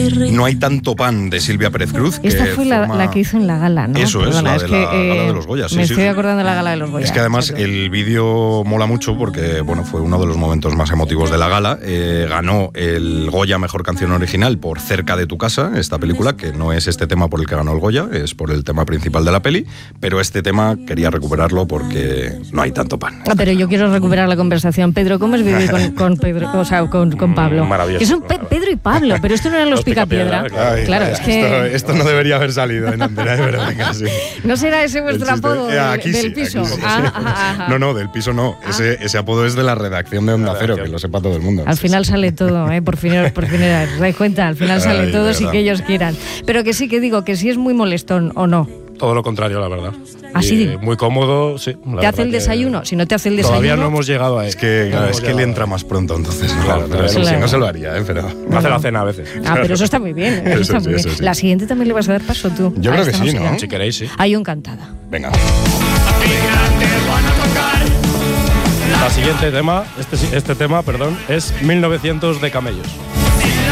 No hay tanto pan, de Silvia Pérez Cruz. Esta fue la que hizo en la gala, ¿no? Eso es, la gala de los Goya. Me estoy acordando de la gala de los Goya. Es que además el vídeo mola mucho porque bueno, fue uno de los momentos más emotivos de la gala. Ganó el Goya Mejor Canción Original por Cerca de tu casa, esta película, que no es este tema por el que ganó el Goya, es por el tema principal de la peli, pero este tema quería recuperarlo porque no hay tanto pan. Pero yo quiero recuperar la conversación. Pedro, ¿cómo es vivir con Pedro, o sea, con Pablo? Maravilloso. Que son Pedro y Pablo, pero esto no eran los Picapiedra. Claro, es que... Esto no debería haber salido en Antena de Verónica, sí. ¿No será ese vuestro apodo del piso? Aquí sí. No, del piso no. Ese apodo es de la redacción de Onda Cero, que lo sepa todo el mundo. Al final sale todo, por fin os dais cuenta, al final sale todo sin que ellos quieran. Pero que sí, que digo, que sí es muy molestón, ¿o no? Todo lo contrario, la verdad. Así muy cómodo, sí. ¿Te hace el desayuno? Si no te hace el desayuno... Todavía no hemos llegado a él. Es que le entra más pronto, entonces. Claro. Si no se lo haría, pero... Me hace la cena a veces. Pero eso está muy bien. Eso muy bien. Sí. La siguiente también le vas a dar paso tú. Yo creo que sí, ¿no? Si queréis, sí. Yo encantada. Venga. La siguiente tema, este tema, es 1900 de Camellos.